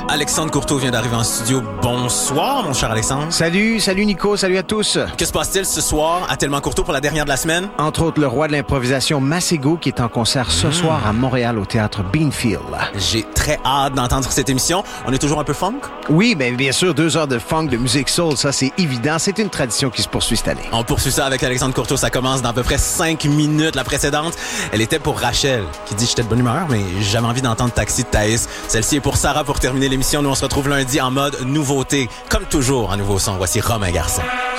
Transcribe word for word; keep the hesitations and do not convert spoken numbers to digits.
Alexandre Courteau vient d'arriver en studio. Bonsoir, mon cher Alexandre. Salut, salut Nico, salut à tous. Que se passe-t-il ce soir à Tellement Courteau pour la dernière de la semaine? Entre autres, le roi de l'improvisation Masego qui est en concert ce mmh. soir à Montréal au théâtre Beanfield. J'ai très hâte d'entendre cette émission. On est toujours un peu funk? Oui, bien, bien sûr, deux heures de funk, de musique soul, ça c'est évident. C'est une tradition qui se poursuit cette année. On poursuit ça avec Alexandre Courteau. Ça commence dans à peu près cinq minutes. La précédente, elle était pour Rachel, qui dit « J'étais de bonne humeur, mais j'avais envie d'entendre Taxi de Thaïs ». Celle-ci est pour Sarah pour terminer l'émission. Nous, on se retrouve lundi en mode nouveauté. Comme toujours, en nouveau son. Voici Romain Garçon.